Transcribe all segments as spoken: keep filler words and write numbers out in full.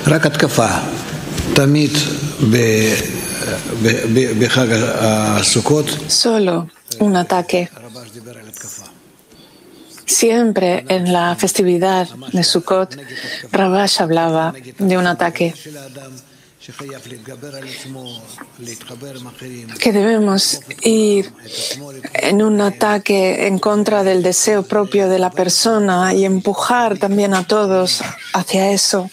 רק התקפה. תמיד בחג הסוכות. Solo un ataque. Siempre en la festividad de Sukkot, Rabash hablaba de un ataque, que debemos ir en un ataque en contra del deseo propio de la persona y empujar también a todos hacia eso.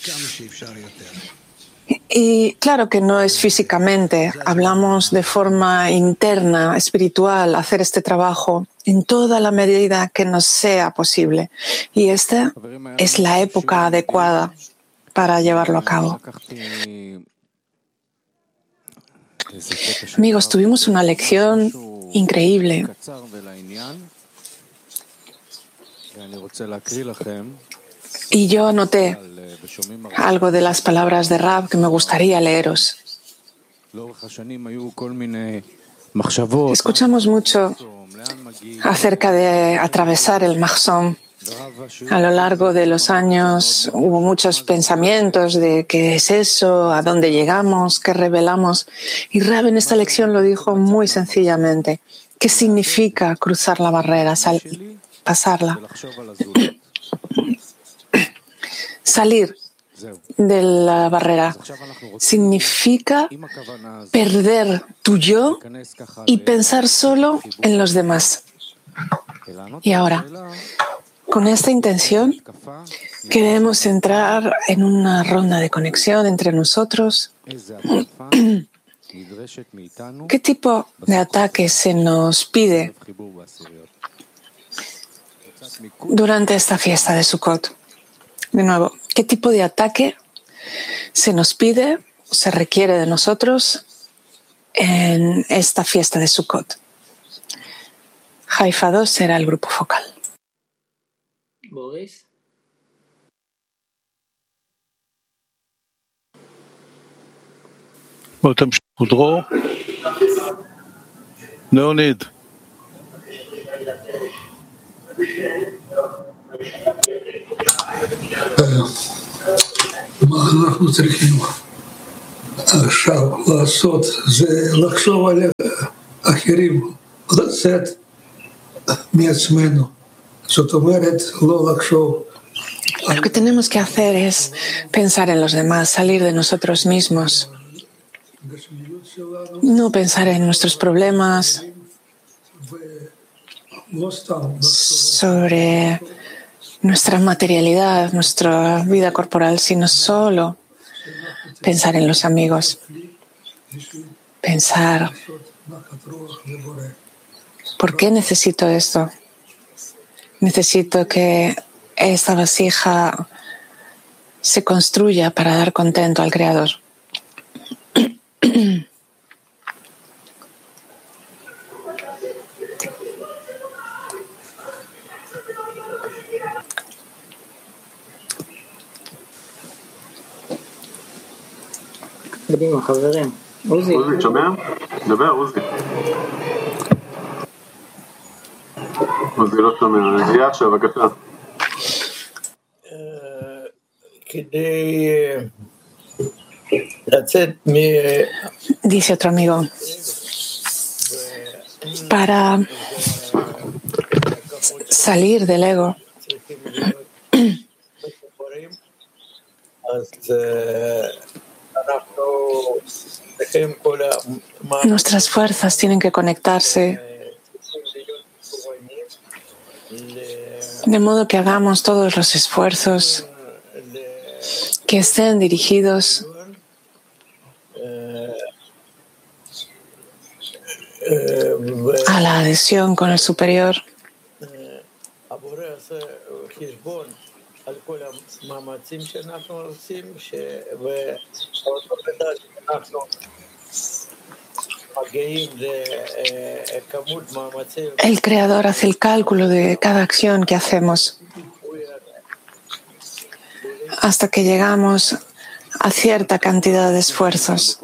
Y claro que no es físicamente, hablamos de forma interna, espiritual, hacer este trabajo en toda la medida que nos sea posible. Y esta es la época adecuada para llevarlo a cabo. Amigos, tuvimos una lección increíble. Y yo anoté algo de las palabras de Rab que me gustaría leeros. Escuchamos mucho acerca de atravesar el Mahzón. A lo largo de los años hubo muchos pensamientos de qué es eso, a dónde llegamos, qué revelamos. Y Rab en esta lección lo dijo muy sencillamente. ¿Qué significa cruzar la barrera, sal- pasarla? Salir de la barrera significa perder tu yo y pensar solo en los demás. Y ahora, con esta intención, queremos entrar en una ronda de conexión entre nosotros. ¿Qué tipo de ataque se nos pide durante esta fiesta de Sukkot? De nuevo, ¿qué tipo de ataque se nos pide, se requiere de nosotros en esta fiesta de Sukkot? Haifa dos será el grupo focal. Boris. דרור. ליאוניד. מה אנחנו צריכים עכשיו לעשות זה לחשוב על אחרים, לצאת מעצמנו. זאת אומרת, לא לחשוב. Lo que tenemos que hacer es pensar en los demás, salir de nosotros mismos. No pensar en nuestros problemas, sobre nuestra materialidad, nuestra vida corporal, sino solo pensar en los amigos. Pensar, ¿por qué necesito esto? Necesito que esta vasija se construya para dar contento al Creador. קדימה, חברים. עוזי. עוזי, שומע? דבר, עוזי. עוזי לא שומע. הגיע עכשיו, בבקשה. כדי לצאת מ... Dice otro amigo, para salir del ego, nuestras fuerzas tienen que conectarse de modo que hagamos todos los esfuerzos que estén dirigidos a la adhesión con el superior. El Creador hace el cálculo de cada acción que hacemos hasta que llegamos a cierta cantidad de esfuerzos.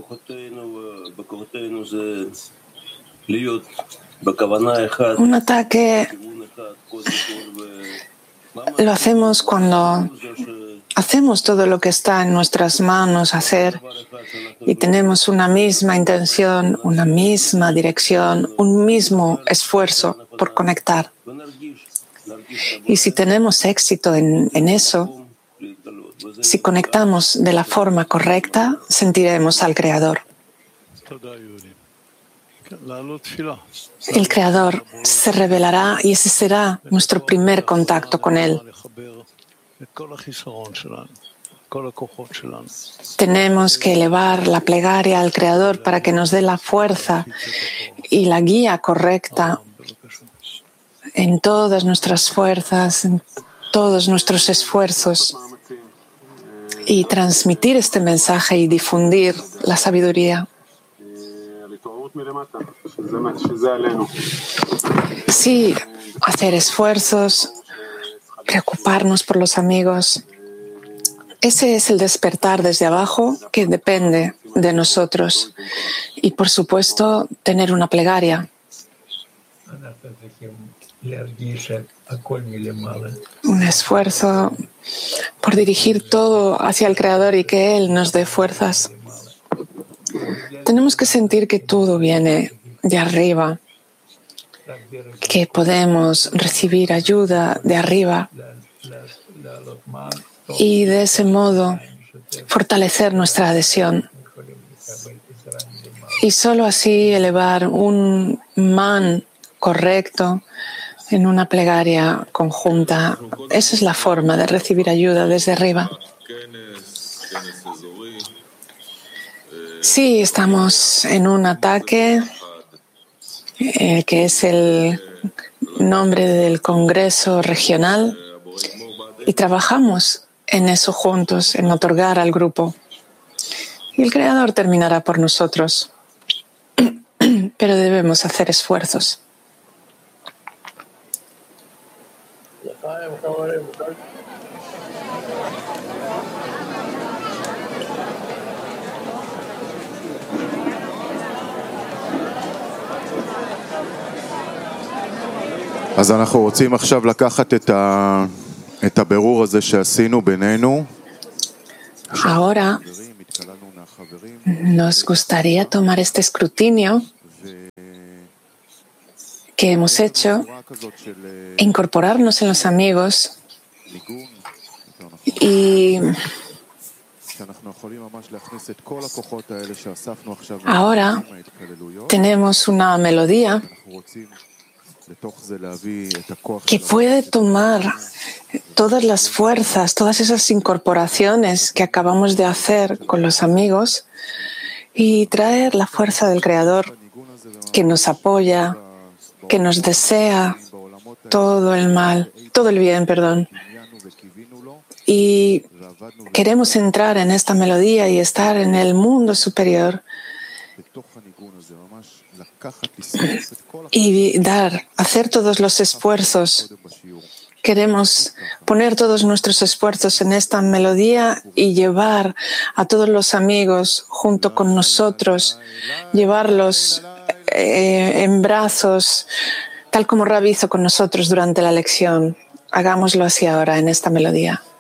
Un ataque lo hacemos cuando hacemos todo lo que está en nuestras manos hacer y tenemos una misma intención, una misma dirección, un mismo esfuerzo por conectar. Y si tenemos éxito en, en eso, si conectamos de la forma correcta, sentiremos al Creador. El Creador se revelará y ese será nuestro primer contacto con Él. Tenemos que elevar la plegaria al Creador para que nos dé la fuerza y la guía correcta en todas nuestras fuerzas, en todos nuestros esfuerzos, y transmitir este mensaje y difundir la sabiduría. Sí, hacer esfuerzos, preocuparnos por los amigos. Ese es el despertar desde abajo que depende de nosotros. Y, por supuesto, tener una plegaria. Un esfuerzo por dirigir todo hacia el Creador y que Él nos dé fuerzas. Tenemos que sentir que todo viene de arriba, que podemos recibir ayuda de arriba y de ese modo fortalecer nuestra adhesión. Y solo así elevar un man correcto en una plegaria conjunta. Esa es la forma de recibir ayuda desde arriba. Sí, estamos en un ataque, eh, que es el nombre del Congreso Regional, y trabajamos en eso juntos, en otorgar al grupo. Y el Creador terminará por nosotros, pero debemos hacer esfuerzos. אז אנחנו רוצים עכשיו לקחת את ה את הבירור הזה שעשינו בינינו. Ahora nos gustaría tomar este escrutinio que hemos hecho, incorporarnos en los amigos y ahora tenemos una melodía que puede tomar todas las fuerzas, todas esas incorporaciones que acabamos de hacer con los amigos y traer la fuerza del Creador que nos apoya, que nos desea todo el mal, todo el bien, perdón. Y queremos entrar en esta melodía y estar en el mundo superior y dar, hacer todos los esfuerzos. Queremos poner todos nuestros esfuerzos en esta melodía y llevar a todos los amigos junto con nosotros, llevarlos eh, en brazos, tal como Rabbi hizo con nosotros durante la lección. Hagámoslo así ahora en esta melodía.